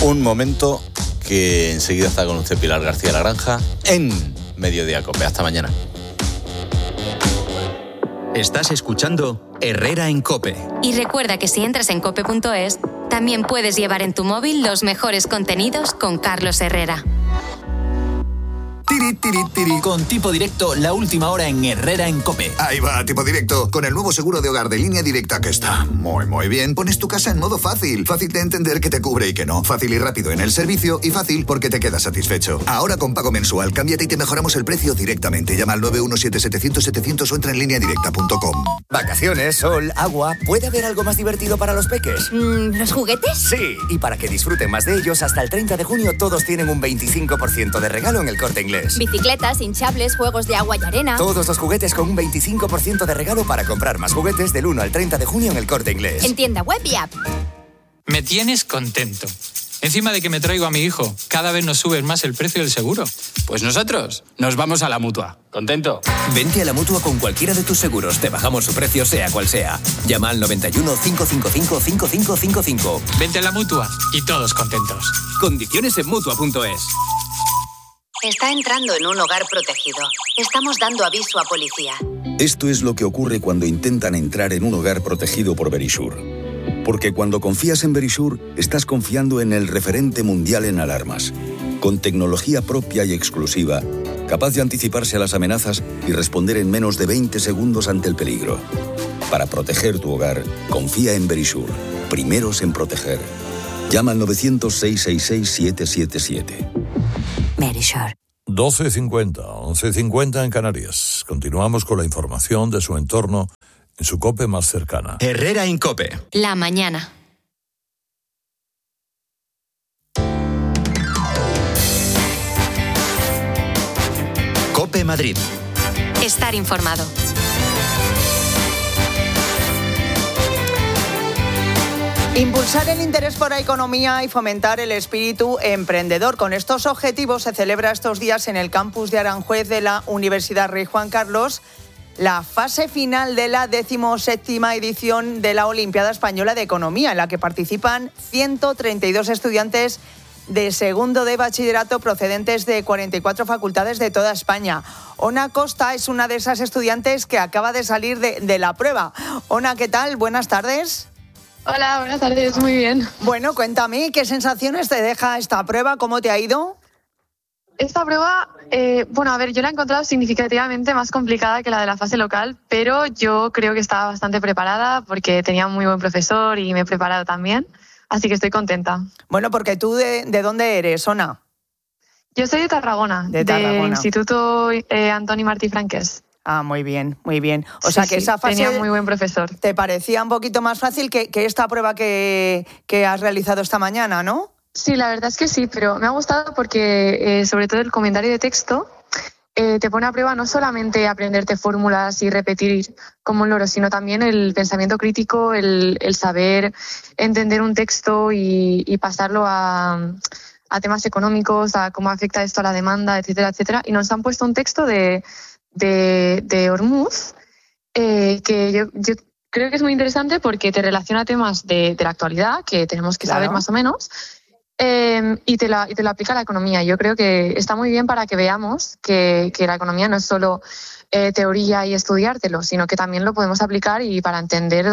Un momento que enseguida está con usted Pilar García La Granja en Mediodía Cope. Hasta mañana. Estás escuchando Herrera en Cope. Y recuerda que si entras en cope.es, también puedes llevar en tu móvil los mejores contenidos con Carlos Herrera. Tiri, tiri, tiri. Con Tipo Directo, la última hora en Herrera en Cope. Ahí va, Tipo Directo. Con el nuevo seguro de hogar de Línea Directa que está muy bien. Pones tu casa en modo fácil. Fácil de entender que te cubre y que no. Fácil y rápido en el servicio y fácil porque te quedas satisfecho. Ahora con pago mensual, cámbiate y te mejoramos el precio directamente. Llama al 917-700-700 o entra en lineadirecta.com. Vacaciones, sol, agua. ¿Puede haber algo más divertido para los peques? ¿Los juguetes? Sí, y para que disfruten más de ellos, hasta el 30 de junio todos tienen un 25% de regalo en el Corte Inglés. Bicicletas, hinchables, juegos de agua y arena. Todos los juguetes con un 25% de regalo para comprar más juguetes del 1 al 30 de junio en el Corte Inglés. En tienda web y app. Me tienes contento. Encima de que me traigo a mi hijo, cada vez nos subes más el precio del seguro. Pues nosotros nos vamos a la Mutua. ¿Contento? Vente a la Mutua con cualquiera de tus seguros. Te bajamos su precio sea cual sea. Llama al 91 555 5555. Vente a la Mutua y todos contentos. Condiciones en Mutua.es. Está entrando en un hogar protegido. Estamos dando aviso a policía. Esto es lo que ocurre cuando intentan entrar en un hogar protegido por Verisure. Porque cuando confías en Verisure, estás confiando en el referente mundial en alarmas. Con tecnología propia y exclusiva, capaz de anticiparse a las amenazas y responder en menos de 20 segundos ante el peligro. Para proteger tu hogar, confía en Verisure. Primeros en proteger. Llama al 900-666-777. Verisure. 12:50, 11:50 en Canarias. Continuamos con la información de su entorno en su COPE más cercana. Herrera en Cope. La mañana. Cope Madrid. Estar informado. Impulsar el interés por la economía y fomentar el espíritu emprendedor. Con estos objetivos se celebra estos días en el campus de Aranjuez de la Universidad Rey Juan Carlos la fase final de la 17ª edición de la Olimpiada Española de Economía, en la que participan 132 estudiantes de segundo de bachillerato procedentes de 44 facultades de toda España. Ona Costa es una de esas estudiantes que acaba de salir de la prueba. Ona, ¿qué tal? Buenas tardes. Hola, buenas tardes, muy bien. Bueno, cuéntame, ¿qué sensaciones te deja esta prueba? ¿Cómo te ha ido? Esta prueba, yo la he encontrado significativamente más complicada que la de la fase local, pero yo creo que estaba bastante preparada porque tenía un muy buen profesor y me he preparado también, así que estoy contenta. Bueno, porque tú, ¿de dónde eres, Ona? Yo soy de Tarragona, del Instituto Antoni Martí Franquès. Ah, muy bien, muy bien. O sea que esa fase tenía muy buen profesor. ¿Te parecía un poquito más fácil que esta prueba que has realizado esta mañana, no? Sí, la verdad es que sí, pero me ha gustado porque sobre todo el comentario de texto te pone a prueba no solamente aprenderte fórmulas y repetir como un loro, sino también el pensamiento crítico, el saber entender un texto y pasarlo a temas económicos, a cómo afecta esto a la demanda, etcétera, etcétera. Y nos han puesto un texto de Ormuz, que yo creo que es muy interesante porque te relaciona temas de la actualidad que tenemos que saber más o menos, y te lo aplica a la economía. Yo creo que está muy bien para que veamos que la economía no es solo teoría y estudiártelo, sino que también lo podemos aplicar y para entender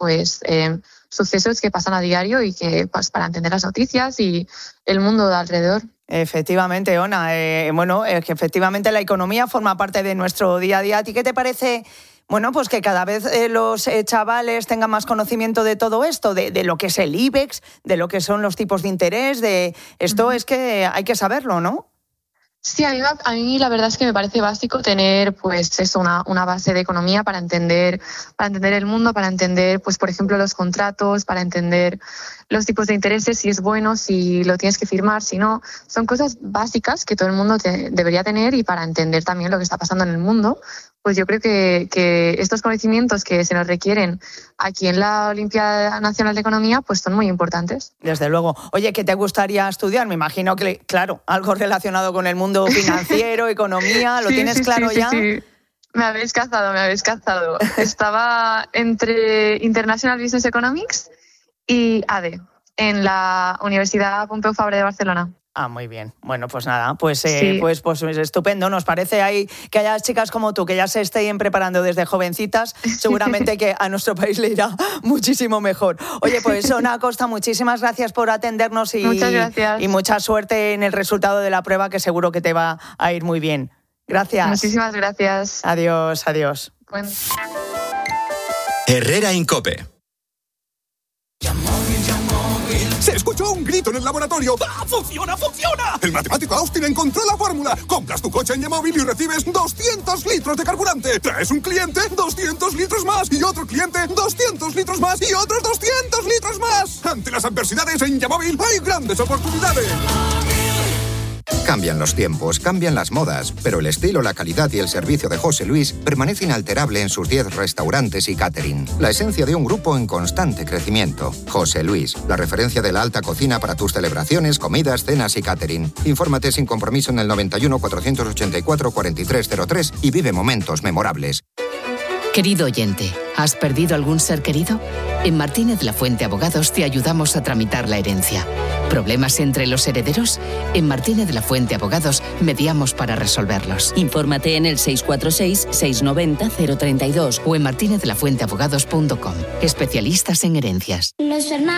sucesos que pasan a diario y que para entender las noticias y el mundo de alrededor. Efectivamente, Ona. Que efectivamente la economía forma parte de nuestro día a día. ¿A ti qué te parece? Bueno, pues que cada vez los chavales tengan más conocimiento de todo esto, de lo que es el IBEX, de lo que son los tipos de interés, de esto es que hay que saberlo, ¿no? Sí, a mí la verdad es que me parece básico tener una base de economía para entender el mundo, para entender, pues por ejemplo, los contratos, para entender los tipos de intereses, si es bueno, si lo tienes que firmar, si no. Son cosas básicas que todo el mundo debería tener y para entender también lo que está pasando en el mundo. Pues yo creo que estos conocimientos que se nos requieren aquí en la Olimpiada Nacional de Economía pues son muy importantes. Desde luego. Oye, ¿qué te gustaría estudiar? Me imagino que, claro, algo relacionado con el mundo financiero, economía, ¿lo tienes claro ya? Sí. Me habéis cazado. Estaba entre International Business Economics y ADE. en la Universidad Pompeu Fabra de Barcelona. Ah, muy bien. Bueno, pues nada, pues Sí. pues estupendo. Nos parece ahí que haya chicas como tú que ya se estén preparando desde jovencitas. Seguramente que a nuestro país le irá muchísimo mejor. Oye, pues Ona Costa, muchísimas gracias por atendernos Muchas gracias. y mucha suerte en el resultado de la prueba, que seguro que te va a ir muy bien. Gracias. Muchísimas gracias. Adiós, adiós. Bueno. Herrera Incope. Se escuchó un grito en el laboratorio. ¡Ah, funciona, funciona! El matemático Austin encontró la fórmula. Compras tu coche en Yamóvil y recibes 200 litros de carburante. Traes un cliente, 200 litros más. Y otro cliente, 200 litros más. Y otros 200 litros más. Ante las adversidades en Yamóvil hay grandes oportunidades. Cambian los tiempos, cambian las modas, pero el estilo, la calidad y el servicio de José Luis permanece inalterable en sus 10 restaurantes y catering. La esencia de un grupo en constante crecimiento. José Luis, la referencia de la alta cocina para tus celebraciones, comidas, cenas y catering. Infórmate sin compromiso en el 91 484 4303 y vive momentos memorables. Querido oyente, ¿has perdido algún ser querido? En Martínez Lafuente Abogados te ayudamos a tramitar la herencia. ¿Problemas entre los herederos? En Martínez Lafuente Abogados mediamos para resolverlos. Infórmate en el 646-690-032 o en martinezlafuenteabogados.com. Especialistas en herencias.